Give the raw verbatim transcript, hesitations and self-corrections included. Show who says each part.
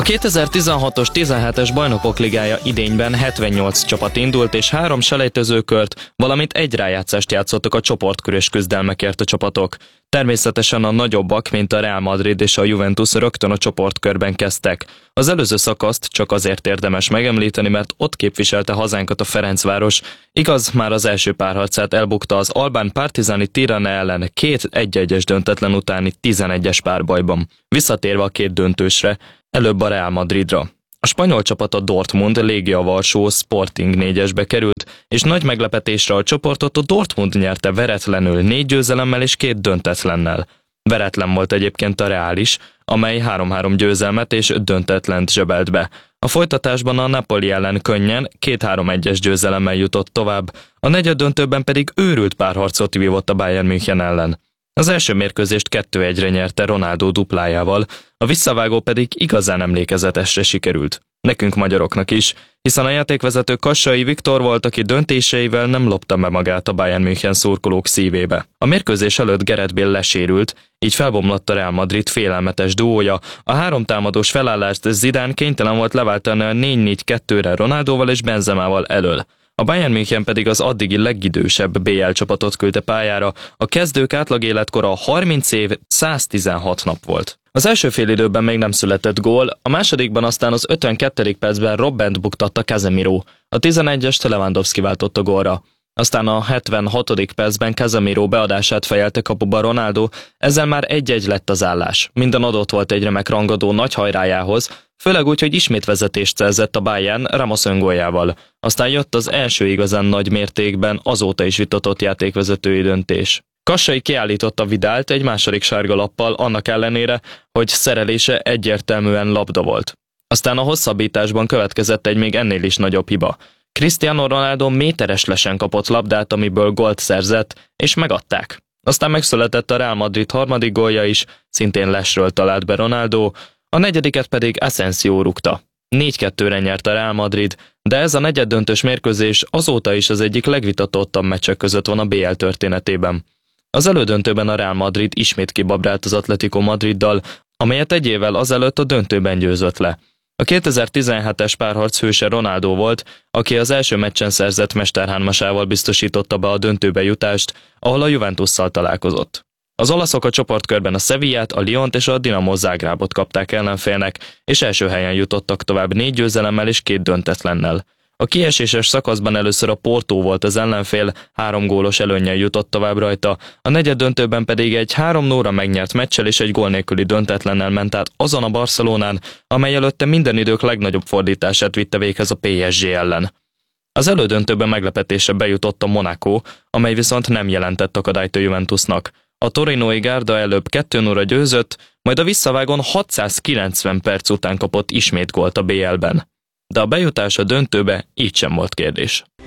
Speaker 1: kétezer-tizenhatos tizenhetes Bajnokok Ligája idényben hetvennyolc csapat indult, és három selejtezőkört, valamint egy rájátszást játszottak a csoportkörös küzdelmekért a csapatok. Természetesen a nagyobbak, mint a Real Madrid és a Juventus rögtön a csoportkörben kezdtek. Az előző szakaszt csak azért érdemes megemlíteni, mert ott képviselte hazánkat a Ferencváros. Igaz, már az első párharcát elbukta az albán Partizani Tirana ellen két egy-egyes döntetlen utáni tizenegyes párbajban. Visszatérve a két döntősre, előbb a Real Madridra. A spanyol csapat a Dortmund Legia Varsó Sporting négyesbe került, és nagy meglepetésre a csoportot a Dortmund nyerte veretlenül négy győzelemmel és két döntetlennel. Veretlen volt egyébként a Real is, amely három-három győzelmet és döntetlent zsebelt be. A folytatásban a Napoli ellen könnyen két-három egyes győzelemmel jutott tovább, a negyeddöntőben pedig őrült párharcot vívott a Bayern München ellen. Az első mérkőzést kettő egyre nyerte Ronaldo duplájával, a visszavágó pedig igazán emlékezetesre sikerült. Nekünk magyaroknak is, hiszen a játékvezető Kassai Viktor volt, aki döntéseivel nem lopta be magát a Bayern München szurkolók szívébe. A mérkőzés előtt Gareth Bale lesérült, így felbomlott a Real Madrid félelmetes duója, a háromtámadós felállást Zidane kénytelen volt leváltani a négy-négy-kettőre Ronaldóval és Benzemával elől. A Bayern München pedig az addigi legidősebb bé el csapatot küldte pályára, a kezdők átlag életkora harminc év, száztizenhat nap volt. Az első félidőben még nem született gól, a másodikban aztán az ötvenkettedik percben Robbent buktatta Casemiro, a tizenegyest Lewandowski váltott a gólra. Aztán a hetvenhatodik percben Casemiro beadását fejelte kapuba Ronaldo, ezzel már egy-egy lett az állás. Minden adott volt egy remek rangadó nagy hajrájához, főleg úgy, hogy ismét vezetést szerzett a Bayern Ramos öngóljával. Aztán jött az első igazán nagy mértékben azóta is vitatott játékvezetői döntés. Kassai kiállította Vidált egy második sárga lappal, annak ellenére, hogy szerelése egyértelműen labda volt. Aztán a hosszabbításban következett egy még ennél is nagyobb hiba. Cristiano Ronaldo méteres lesen kapott labdát, amiből gólt szerzett, és megadták. Aztán megszületett a Real Madrid harmadik gólja is, szintén lesről talált be Ronaldo, a negyediket pedig Asensio rúgta. négy-kettőre nyert a Real Madrid, de ez a negyeddöntős mérkőzés azóta is az egyik legvitatottabb meccsek között van a bé el történetében. Az elődöntőben a Real Madrid ismét kibabrált az Atletico Madriddal, amelyet egy évvel azelőtt a döntőben győzött le. A kétezer-tizenhetes párharc hőse Ronaldo volt, aki az első meccsen szerzett mesterhármasával biztosította be a döntőbe jutást, ahol a Juventusszal találkozott. Az olaszok a csoportkörben a Sevillát, a Lyont és a Dinamo Zágrábot kapták ellenfélnek, és első helyen jutottak tovább négy győzelemmel és két döntetlennel. A kieséses szakaszban először a Porto volt az ellenfél, három gólos előnnyel jutott tovább rajta, a negyeddöntőben pedig egy három nulla megnyert meccsel és egy gól nélküli döntetlennel ment át azon a Barcelonán, amely előtte minden idők legnagyobb fordítását vitte véghez a pé es gé ellen. Az elődöntőben meglepetésre bejutott a Monaco, amely viszont nem jelentett akadályt a Juventusnak. A torinói gárda előbb kettő nulla győzött, majd a visszavágón hatszázkilencven perc után kapott ismét gólt a bé elben. De a bejutás a döntőbe így sem volt kérdés.